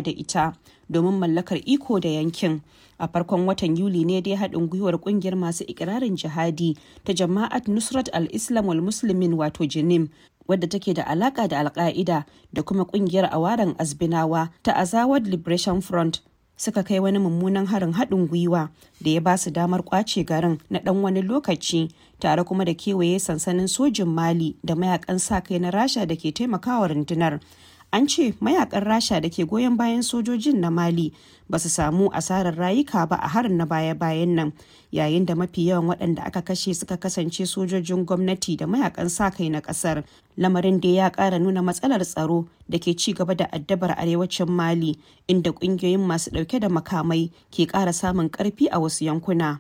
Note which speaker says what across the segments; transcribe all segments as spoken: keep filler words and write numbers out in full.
Speaker 1: da ita domin mallakar iko da yankin. A farkon watan Yuli ne dai haɗin gwiwar ƙungiyar masu ikirarin jihadi ta Jama'at Nusrat al-Islam wal Muslimin wato Jinim, wadda take da alaka da Al-Qaida da kuma ƙungiyar Awaran Azbinawa ta Azawad Liberation Front suka kai wani mummunan harin haɗin gwiwa da ya ba su damar kwace garin na ɗan wani lokaci, tare kuma da kewaye sansanin sojin Mali da mayakan sa kai na Rasha da ke taimakawa rundunar. An ce mayakan Rasha da ke goyon bayan sojojin na Mali ba su samu asarar rayuka ba a harin na baya-bayan nan, yayin da mafi yawan waɗanda aka kashe suka kasance sojojin gwamnati da mayakan sa kai na ƙasar. Lamarin da ya ƙara nuna matsalar tsaro da ke ci gaba da addabar arewacin Mali, inda ƙungiyoyin masu ɗauke da makamai ke ƙara samun ƙarfi a wasu yankuna.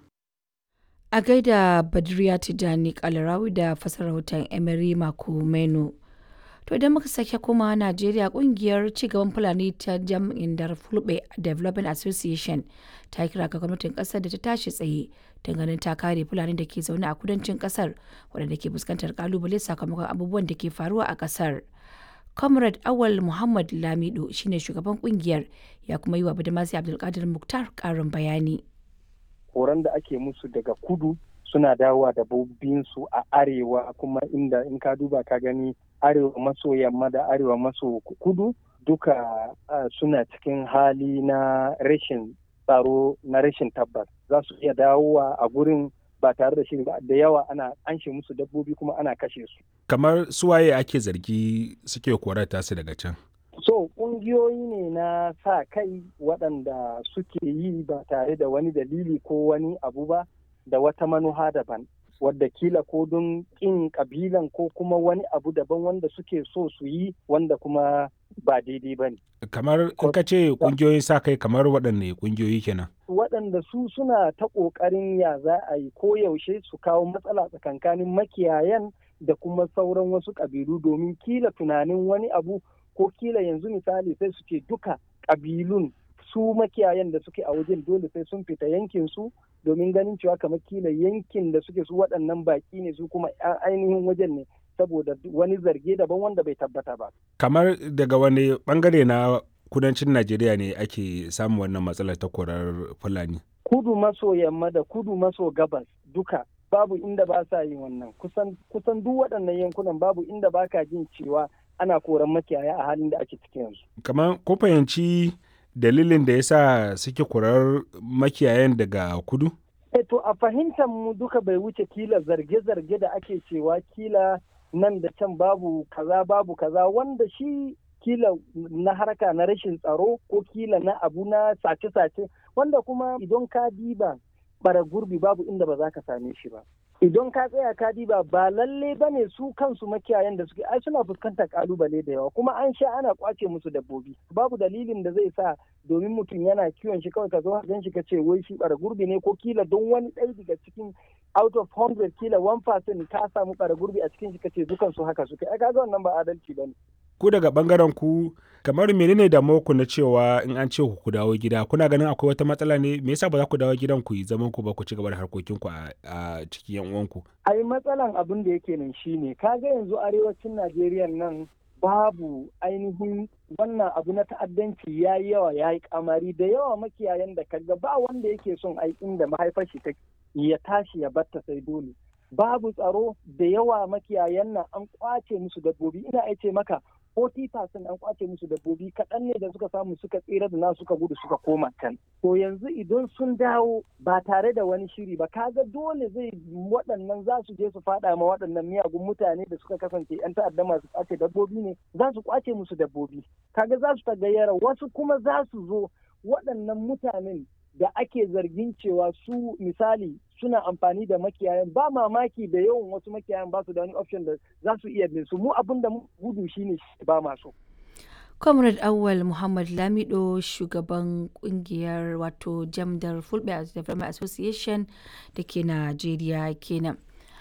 Speaker 2: A gaida Badriya Tijani Kalarawi da fassarar rahoton Emery Makumenu. To idan muka sake koma Najeriya, kungiyar cigaban Fulani ta jam'in Dar Fulbe Development Association ta kira ga gwamnatin kasar da ta tashi tsaye don ganin ta kare Fulani da ke zaune a kudancin kasar waɗanda ke fuskantar kalubale sakamakon abubuwan da ke faruwa a kasar. Comrade Awal Muhammad Lamido shine shugaban kungiyar, ya kuma yi wa Badamasi Abdulkadir Muktar karin bayani.
Speaker 3: Horon da ake musu daga kudu suna dawowa da su a arewa, kuma inda in ka duba ka gani arewa maso yamma da arewa maso kudu duka uh, suna cikin hali na rashin tsaro, na rashin tabbas. Za su iya dawowa a gurin ba tare da shiri ba, da yawa ana anshe musu dabbobi kuma ana kashe su.
Speaker 4: Kamar suwaye ake zargi suke korata su daga can?
Speaker 3: So ƙungiyoyi ne na sa kai waɗanda suke yi ba tare da wani dalili ko wani abu ba, da wata manuha daban, wadda kila ko don ƙin ƙabilan ko kuma wani abu daban wanda suke so su yi wanda kuma ba daidai ba ne.
Speaker 4: Kamar in ka ce ƙungiyoyin sa kai, kamar waɗanne ƙungiyoyi kenan?
Speaker 3: Waɗanda su suna ta ƙoƙarin ya za a yi ko yaushe su kawo matsala tsakankanin makiyayan da kuma sauran wasu ƙabilu domin kila tunanin wani abu, ko kila yanzu misali sai su ce duka ƙabilun su makiyayan da suke a wajen dole sai sun fita yankin su domin ganin cewa kamar kila yankin da suke su waɗannan baki ne, su kuma ainihin wajen ne, saboda wani zarge daban wanda bai tabbata ba.
Speaker 4: Kamar daga wani bangare na kudancin Najeriya ne ake samun wannan matsalar ta korar Fulani?
Speaker 3: Kudu maso yamma da kudu maso gabas duka babu inda ba sa yin wannan. Kusan kusan duk waɗannan yankunan babu inda ba ka jin cewa ana koran makiyaya a halin da ake ciki yanzu.
Speaker 4: Kamar ko fahimci dalilin da ya sa suke kurar makiyayan daga kudu?
Speaker 3: E to a fahimtar mu duka bai wuce kila zarge-zarge da ake cewa kila nan da can babu kaza babu kaza, wanda shi kila na harka na rashin tsaro ko kila na abu na sace-sace, wanda kuma idan ka diba bara gurbi babu inda ba za ka same shi ba. Idan ka tsaya ka diba ba lalle ba ne su kansu makiyayan da suke ai suna fuskantar kalubale da yawa, kuma an sha ana kwace musu dabbobi. Babu dalilin da zai sa domin mutum yana kiwon shi kawai ka zo gan shi ka ce wai shi bara gurbi ne, ko kila don wani ɗaya daga cikin out of hundred kila one percent ka samu bara gurbi a cikin shi ka ce dukan su haka suke. Ai kaga wannan ba adalci ba ne.
Speaker 4: Ku daga bangaren ku kamar menene da ku na cewa in an ce ku dawo gida, kuna ganin akwai wata matsala ne? Me yasa ba za ku dawo gidan ku yi zaman ku ba, ku ci gaba da harkokin ku a cikin yan uwanku?
Speaker 3: Ai matsalan abin da yake nan shine kaga yanzu arewacin Najeriya nan babu ainihin wannan abu na ta'addanci ya yi yawa, ya yi kamari da yawa. Makiyayan da kaga ba wanda yake son ai inda mahaifar shi take ya tashi ya batta sai dole. Babu tsaro da yawa, makiyayan nan an kwace musu dabbobi. Ina aice maka forty percent an kwace musu dabbobi, kaɗan ne da suka samu suka tsira da nasu suka gudu suka koma can. To yanzu idan sun dawo ba tare da wani shiri ba, kaga dole zai waɗannan za su je su faɗa ma waɗannan miyagun mutane da suka kasance 'yan ta'adda masu kwace dabbobi ne, za su kwace musu dabbobi. Kaga za su tagayyara, wasu kuma za su zo waɗannan mutanen da ake zargin cewa su misali suna amfani da makiyayan, ba mamaki da yawan wasu makiyayan ba su da wani option da za su iya bin su. Mu abin da gudu shine ba maso.
Speaker 2: Comrade Awal Muhammad Lamido, shugaban kungiyar wato Jamdar Fulbe Development Association da ke Najeriya kenan.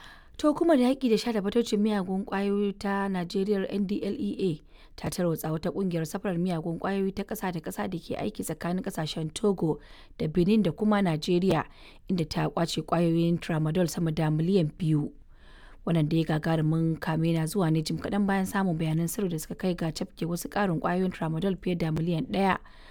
Speaker 2: To kuma da yaƙi da sha da fatocin miyagun ƙwayoyi ta Najeriya N D L E A ta tarwatsa wata ƙungiyar safarar miyagun ƙwayoyi ta ƙasa da ƙasa da ke aiki tsakanin ƙasashen Togo da Benin da kuma Najeriya, inda ta ƙwace ƙwayoyin tramadol sama da miliyan biyu. Wannan da ya gagarumin kame na zuwa ne jim kaɗan bayan samun bayanan sirri da suka kai ga cafke wasu ƙarin ƙwayoyin tramadol fiye da miliyan ɗaya